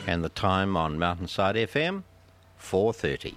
And the time on Mountainside FM, 4:30.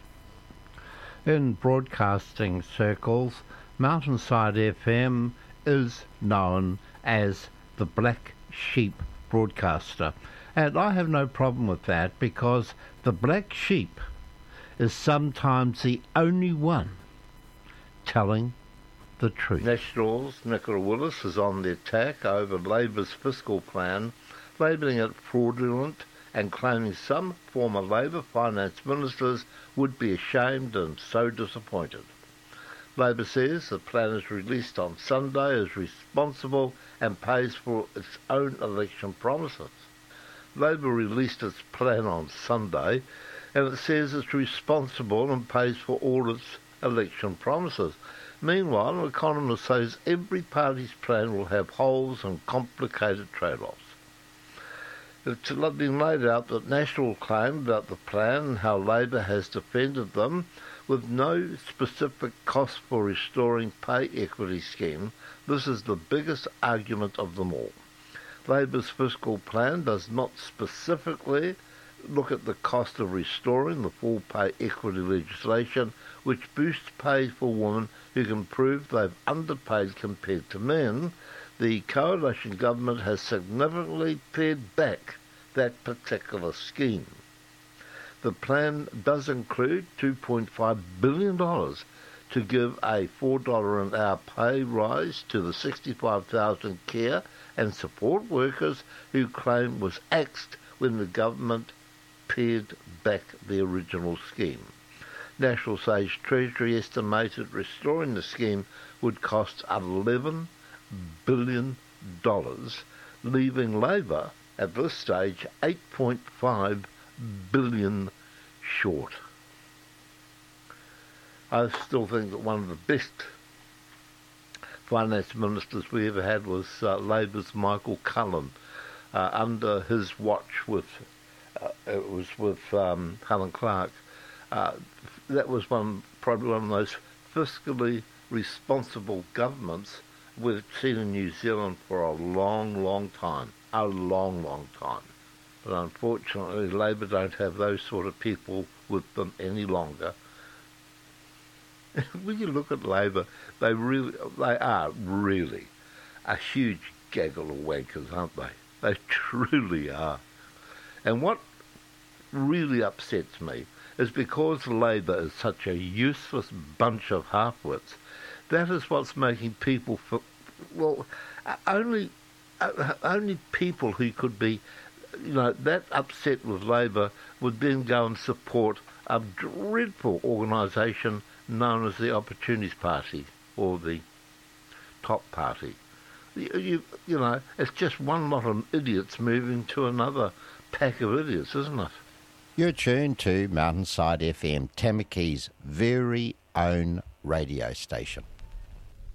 In broadcasting circles, Mountainside FM is known as the Black Sheep broadcaster. And I have no problem with that, because the black sheep is sometimes the only one telling the truth. Nationals' Nicola Willis is on the attack over Labour's fiscal plan, labelling it fraudulent and claiming some former Labour finance ministers would be ashamed and so disappointed. Labour says the plan is released on Sunday is responsible and pays for its own election promises. Labour released its plan on Sunday, and it says it's responsible and pays for all its election promises. Meanwhile, an economist says every party's plan will have holes and complicated trade-offs. It's been laid out that National claim about the plan and how Labour has defended them, with no specific cost for restoring pay equity scheme. This is the biggest argument of them all. Labour's fiscal plan does not specifically look at the cost of restoring the full pay equity legislation, which boosts pay for women who can prove they've underpaid compared to men. The coalition government has significantly pared back that particular scheme. The plan does include $2.5 billion to give a $4 an hour pay rise to the 65,000 care and support workers who claim was axed when the government pared back the original scheme. National says Treasury estimated restoring the scheme would cost $11 billion, leaving Labour at this stage $8.5 billion short. I still think that one of the best finance ministers we ever had was Labour's Michael Cullen. Under his watch it was with Helen Clark. That was probably one of the most fiscally responsible governments we've seen in New Zealand for a long, long time. A long, long time. But unfortunately, Labour don't have those sort of people with them any longer. When you look at Labour, they are really a huge gaggle of wankers, aren't they? They truly are. And what really upsets me is because Labour is such a useless bunch of half-wits, that is what's making people feel, well, only people who could be, that upset with Labour would then go and support a dreadful organisation known as the Opportunities Party, or the Top Party. It's just one lot of idiots moving to another pack of idiots, isn't it? You're tuned to Mountainside FM, Tamaki's very own radio station.